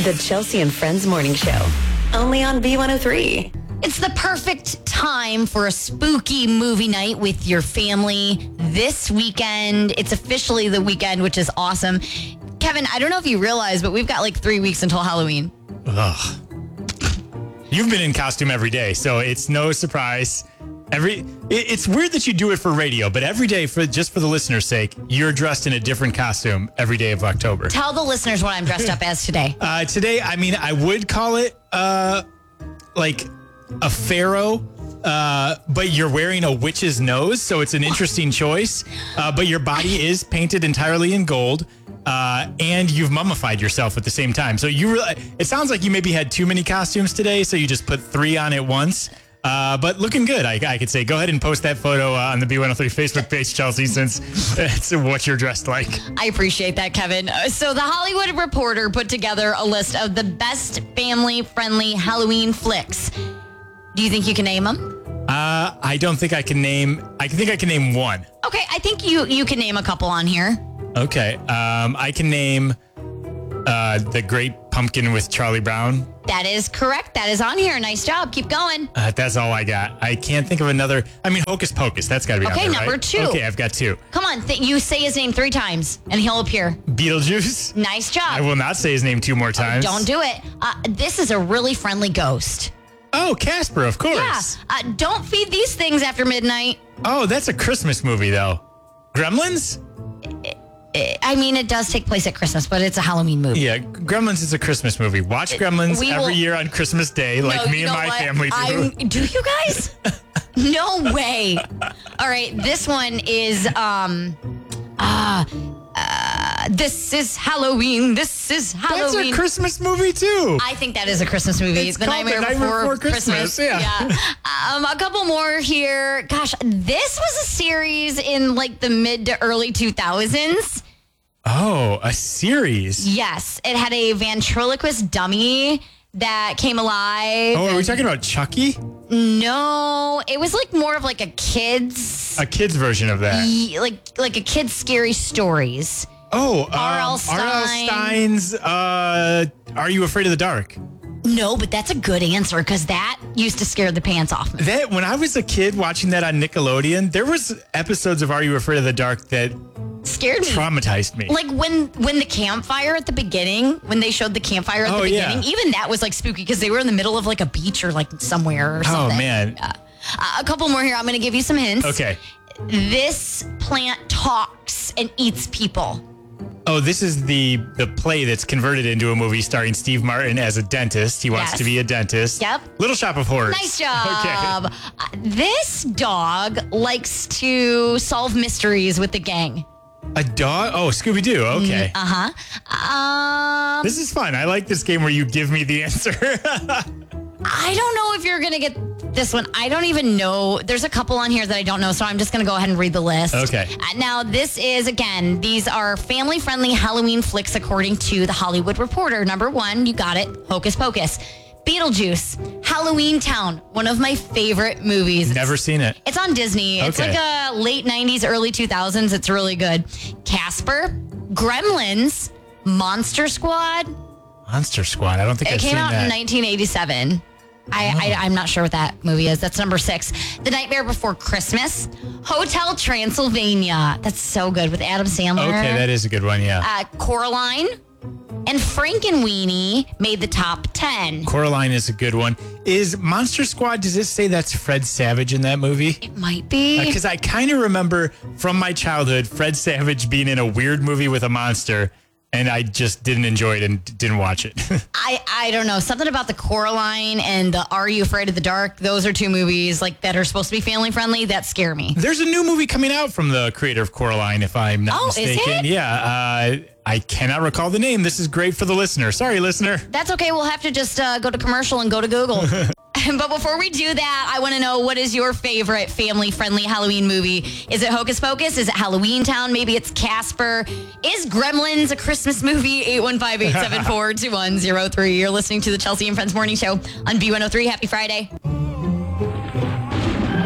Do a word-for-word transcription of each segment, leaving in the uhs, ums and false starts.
The Chelsea and Friends Morning Show. Only on B one oh three. It's the perfect time for a spooky movie night with your family this weekend. It's officially the weekend, which is awesome. Kevin, I don't know if you realize, but we've got like three weeks until Halloween. Ugh. You've been in costume every day, so it's no surprise. Every it, it's weird that you do it for radio, but every day, for just for the listener's sake, you're dressed in a different costume every day of October. Tell the listeners what I'm dressed up as today. Uh, today, I mean, I would call it uh, like a pharaoh, uh, but you're wearing a witch's nose, so it's an interesting choice. Uh, but your body is painted entirely in gold. Uh, and you've mummified yourself at the same time. So you really, it sounds like you maybe had too many costumes today, so you just put three on at once. Uh, but looking good, I, I could say. Go ahead and post that photo uh, on the B one oh three Facebook page, Chelsea, since it's what you're dressed like. I appreciate that, Kevin. Uh, So the Hollywood Reporter put together a list of the best family-friendly Halloween flicks. Do you think you can name them? Uh, I don't think I can name, I think I can name one. Okay, I think you, you can name a couple on here. Okay, um, I can name uh, The Great Pumpkin with Charlie Brown. That is correct. That is on here. Nice job. Keep going. Uh, that's all I got. I can't think of another. I mean, Hocus Pocus. That's got to be Okay, on there, number right? two. Okay, I've got two. Come on. Th- you say his name three times, and he'll appear. Beetlejuice. Nice job. I will not say his name two more times. Don't do it. Uh, this is a really friendly ghost. Oh, Casper, of course. Yeah. Uh, don't feed these things after midnight. Oh, that's a Christmas movie, though. Gremlins? I mean, it does take place at Christmas, but it's a Halloween movie. Yeah, Gremlins is a Christmas movie. Watch Gremlins We every will- year on Christmas Day, like No, me you and know my what? family do. I'm, do you guys? No way. All right, this one is um uh, uh this is Halloween. This is That's Halloween. a Christmas movie, too. I think that is a Christmas movie. It's called The Nightmare Before Christmas, yeah. Um, a couple more here. Gosh, this was a series in like the mid to early two thousands. Oh, a series. Yes, it had a ventriloquist dummy that came alive. Oh, are we talking about Chucky? No, it was like more of like a kid's, A kid's version of that. y- like like a kid's scary stories. Oh, um, R L. Stein. R L. Stein's uh, Are You Afraid of the Dark? No, but that's a good answer because that used to scare the pants off me. That when I was a kid watching that on Nickelodeon, there was episodes of Are You Afraid of the Dark that Scared me. traumatized me. Like when when the campfire at the beginning, when they showed the campfire at Oh, the yeah. beginning, even that was like spooky because they were in the middle of like a beach or like somewhere or Oh, something. man. Uh, a couple more here. I'm going to give you some hints. Okay. This plant talks and eats people. Oh, this is the the play that's converted into a movie starring Steve Martin as a dentist. He wants Yes. to be a dentist. Yep. Little Shop of Horrors. Nice job. Okay. Uh, this dog likes to solve mysteries with the gang. A dog? Oh, Scooby Doo. Okay. Uh huh. Um, This is fun. I like this game where you give me the answer. I don't know if you're gonna get this one. I don't even know. There's a couple on here that I don't know, so I'm just gonna go ahead and read the list. Okay. Uh, now, this is again. These are family-friendly Halloween flicks according to the Hollywood Reporter. Number one, you got it. Hocus Pocus. Beetlejuice, Halloween Town, one of my favorite movies. Never seen it. It's on Disney. It's Okay. like a late nineties, early two thousands. It's really good. Casper, Gremlins, Monster Squad. Monster Squad. I don't think It I've came seen out that. in nineteen eighty-seven. I, I, I'm not sure what that movie is. That's number six. The Nightmare Before Christmas. Hotel Transylvania. That's so good with Adam Sandler. Okay, that is a good one, yeah. Uh, Coraline and Frankenweenie made the top ten. Coraline is a good one. Is Monster Squad, does it say that's Fred Savage in that movie? It might be. Because I kind of remember from my childhood Fred Savage being in a weird movie with a monster, and I just didn't enjoy it and d- didn't watch it. I, I don't know. Something about the Coraline and the Are You Afraid of the Dark? Those are two movies like that are supposed to be family friendly that scare me. There's a new movie coming out from the creator of Coraline, if I'm not Oh, is mistaken. it? Yeah, uh, I cannot recall the name. This is great for the listener. Sorry, listener. That's okay. We'll have to just uh, go to commercial and go to Google. But before we do that, I want to know, what is your favorite family-friendly Halloween movie? Is it Hocus Pocus? Is it Halloween Town? Maybe it's Casper. Is Gremlins a Christmas movie? eight one five, eight seven four, two one zero three. You're listening to the Chelsea and Friends Morning Show on B one oh three. Happy Friday.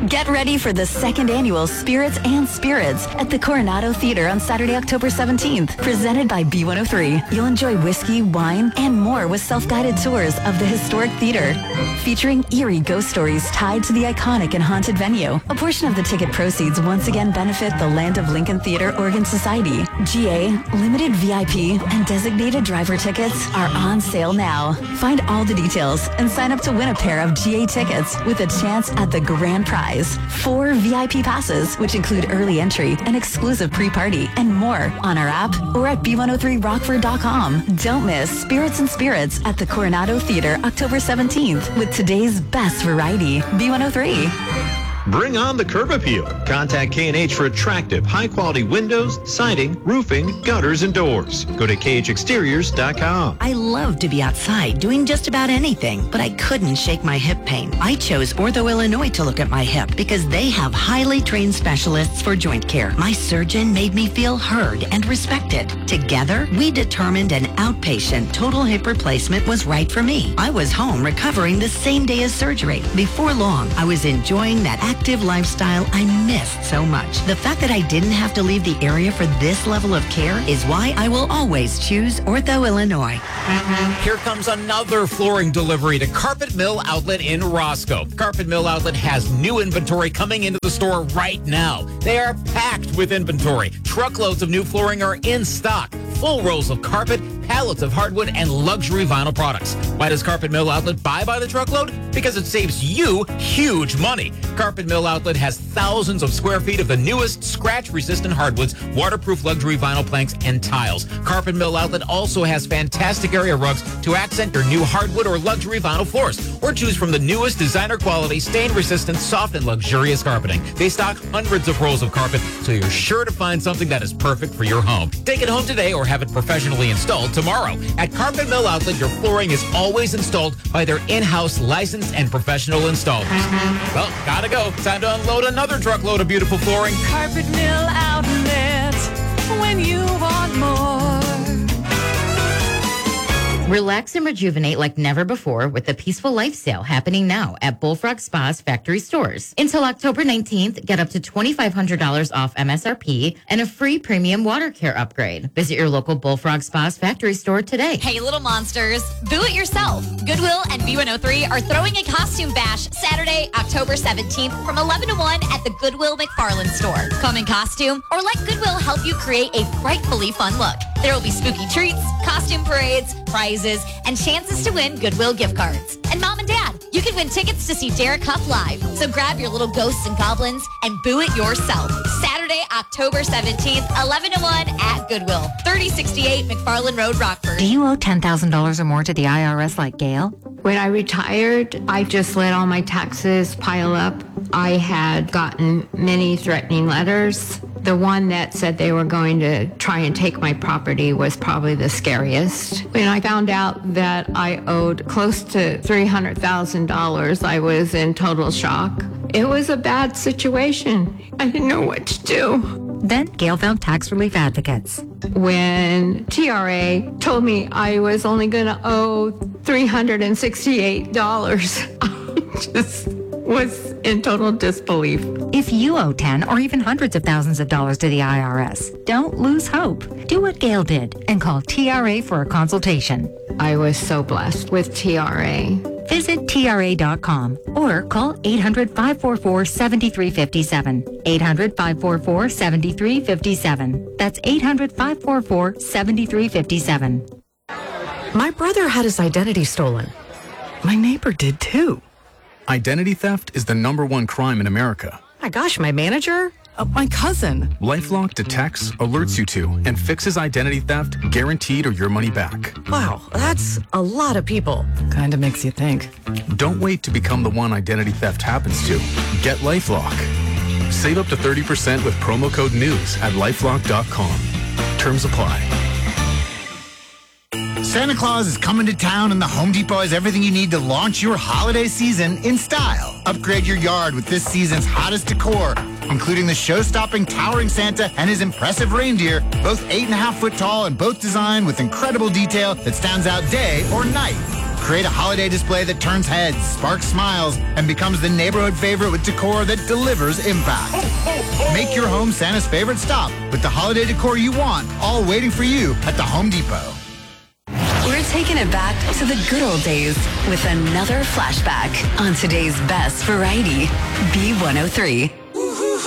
Get ready for the second annual Spirits and Spirits at the Coronado Theater on Saturday, October seventeenth. Presented by B one oh three. You'll enjoy whiskey, wine, and more with self-guided tours of the historic theater. Featuring eerie ghost stories tied to the iconic and haunted venue. A portion of the ticket proceeds once again benefit the Land of Lincoln Theater Oregon Society. G A, limited V I P, and designated driver tickets are on sale now. Find all the details and sign up to win a pair of G A tickets with a chance at the grand prize. Four V I P passes, which include early entry, an exclusive pre-party, and more on our app or at B one oh three rockford dot com. Don't miss Spirits and Spirits at the Coronado Theater October seventeenth with today's best variety, B one oh three. Bring on the curb appeal. Contact K and H for attractive, high-quality windows, siding, roofing, gutters, and doors. Go to K H exteriors dot com. I love to be outside doing just about anything, but I couldn't shake my hip pain. I chose Ortho Illinois to look at my hip because they have highly trained specialists for joint care. My surgeon made me feel heard and respected. Together, we determined an outpatient total hip replacement was right for me. I was home recovering the same day as surgery. Before long, I was enjoying that active lifestyle I missed so much. The fact that I didn't have to leave the area for this level of care is why I will always choose Ortho Illinois. Here comes another flooring delivery to Carpet Mill Outlet in Roscoe. Carpet Mill Outlet has new inventory coming into the store right now. They are packed with inventory. Truckloads of new flooring are in stock. Full rolls of carpet, pallets of hardwood, and luxury vinyl products. Why does Carpet Mill Outlet buy by the truckload? Because it saves you huge money. Carpet Mill Outlet has thousands of square feet of the newest scratch-resistant hardwoods, waterproof luxury vinyl planks, and tiles. Carpet Mill Outlet also has fantastic area rugs to accent your new hardwood or luxury vinyl floors, or choose from the newest designer quality, stain-resistant, soft, and luxurious carpeting. They stock hundreds of rolls of carpet, so you're sure to find something that is perfect for your home. Take it home today or have it professionally installed tomorrow. At Carpet Mill Outlet, your flooring is always installed by their in-house licensed and professional installers. Well, gotta go. Time to unload another truckload of beautiful flooring. Carpet Mill Outlet, when you want more. Relax and rejuvenate like never before with the Peaceful Life Sale happening now at Bullfrog Spa's factory stores. Until October nineteenth, get up to twenty-five hundred dollars off M S R P and a free premium water care upgrade. Visit your local Bullfrog Spa's factory store today. Hey, little monsters, boo it yourself. Goodwill and B one oh three are throwing a costume bash Saturday, October seventeenth from eleven to one at the Goodwill McFarland store. Come in costume or let Goodwill help you create a frightfully fun look. There will be spooky treats, costume parades, prizes, and chances to win Goodwill gift cards. And Mom and Dad, you can win tickets to see Derek Huff live. So grab your little ghosts and goblins and boo it yourself. Saturday, October seventeenth, eleven to one at Goodwill, thirty sixty-eight McFarland Road, Rockford. Do you owe ten thousand dollars or more to the I R S like Gail? When I retired, I just let all my taxes pile up. I had gotten many threatening letters. The one that said they were going to try and take my property was probably the scariest. When I found out that I owed close to three hundred thousand dollars, I was in total shock. It was a bad situation. I didn't know what to do. Then Gail found tax relief advocates. When T R A told me I was only going to owe three hundred sixty-eight dollars, I just was in total disbelief. If you owe ten or even hundreds of thousands of dollars to the I R S, don't lose hope. Do what Gail did and call T R A for a consultation. I was so blessed with T R A. Visit T R A dot com or call eight hundred, five four four, seven three five seven. eight hundred, five four four, seven three five seven. That's eight hundred, five four four, seven three five seven. My brother had his identity stolen. My neighbor did too. Identity theft is the number one crime in America. My gosh, my manager? Uh, my cousin. LifeLock detects, alerts you to, and fixes identity theft, guaranteed or your money back. Wow, that's a lot of people. Kind of makes you think. Don't wait to become the one identity theft happens to. Get LifeLock. Save up to thirty percent with promo code NEWS at lifelock dot com. Terms apply. Santa Claus is coming to town and the Home Depot has everything you need to launch your holiday season in style. Upgrade your yard with this season's hottest decor, including the show-stopping towering Santa and his impressive reindeer, both eight and a half foot tall and both designed with incredible detail that stands out day or night. Create a holiday display that turns heads, sparks smiles, and becomes the neighborhood favorite with decor that delivers impact. Make your home Santa's favorite stop with the holiday decor you want, all waiting for you at the Home Depot. We're taking it back to the good old days with another flashback on today's best variety, B one oh three.